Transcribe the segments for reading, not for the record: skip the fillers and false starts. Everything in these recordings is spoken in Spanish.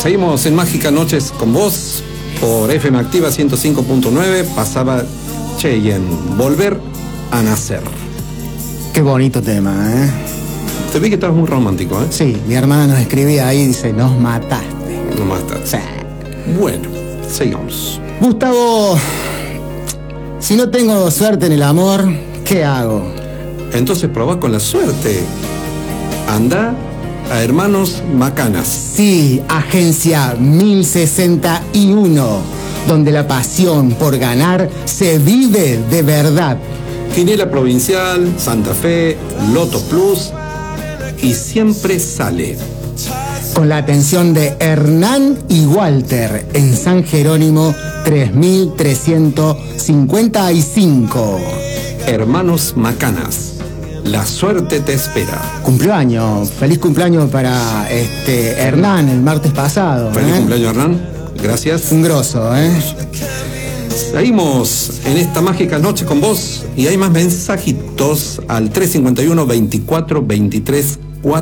Seguimos en Mágicas Noches con vos por FM Activa 105.9. Pasaba Cheyenne, Volver a Nacer. Qué bonito tema, ¿eh? Te vi que estabas muy romántico, ¿eh? Sí, mi hermana nos escribía ahí y dice, nos mataste. Nos mataste. Sí. Bueno, sigamos. Gustavo, si no tengo suerte en el amor, ¿qué hago? Entonces probá con la suerte. Anda a Hermanos Macanas. Sí, Agencia 1061, donde la pasión por ganar se vive de verdad. Quiniela Provincial, Santa Fe, Loto Plus y siempre sale. Con la atención de Hernán y Walter en San Jerónimo 3355. Hermanos Macanas. La suerte te espera. Cumpleaños, feliz cumpleaños para Hernán el martes pasado. Feliz cumpleaños, Hernán. Gracias. Un grosso, ¿eh? Seguimos en esta mágica noche con vos y hay más mensajitos al 351 24 23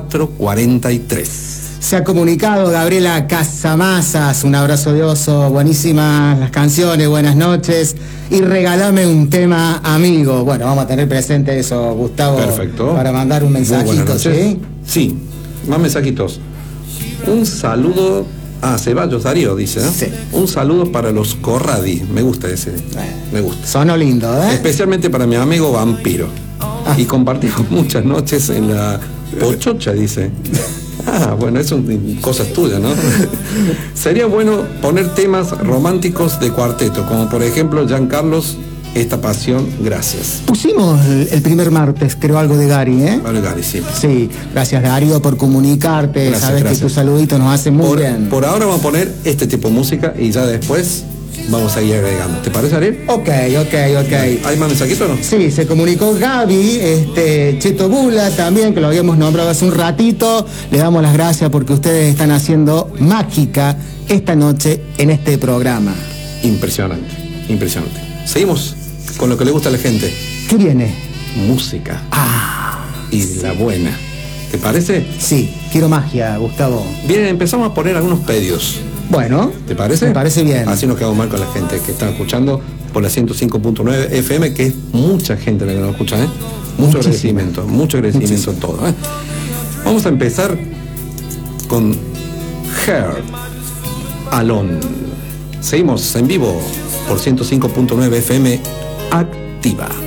443. Se ha comunicado Gabriela Casamazas, un abrazo de oso, buenísimas las canciones, buenas noches y regálame un tema amigo. Bueno, vamos a tener presente eso, Gustavo. Perfecto. Para mandar un mensajito, ¿sí? Sí, más mensajitos. Un saludo a Ceballos Darío, dice, ¿eh? Sí. Un saludo para los Corradi, me gusta ese, me gusta. Sonó lindo, ¿eh? Especialmente para mi amigo Vampiro. Y compartimos muchas noches en la Pochocha, dice. Ah, bueno, eso es cosas tuyas, ¿no? Sería bueno poner temas románticos de cuarteto, como por ejemplo Giancarlos, Esta Pasión, Gracias. Pusimos el primer martes, creo, algo de Gary, ¿eh? Vale, Gary, sí. Sí, gracias Darío por comunicarte, Gracias, sabes gracias. que tu saludito nos hace muy bien. Por ahora vamos a poner este tipo de música y ya después vamos a ir agregando. ¿Te parece, Ariel? Ok. ¿Hay más mensajitos o no? Sí, se comunicó Gaby, Cheto Bula también, que lo habíamos nombrado hace un ratito. Le damos las gracias porque ustedes están haciendo mágica esta noche en este programa. Impresionante, impresionante. Seguimos con lo que le gusta a la gente. ¿Qué viene? Música. Y sí. la buena. ¿Te parece? Sí, quiero magia, Gustavo. Bien, empezamos a poner algunos pedidos. Bueno, ¿Te parece? Me parece bien. Así nos quedamos mal con la gente que está escuchando por la 105.9 FM, que es mucha gente la que nos escucha, ¿eh? Mucho agradecimiento en todo, ¿eh? Vamos a empezar con Her Alone. Seguimos en vivo por 105.9 FM Activa.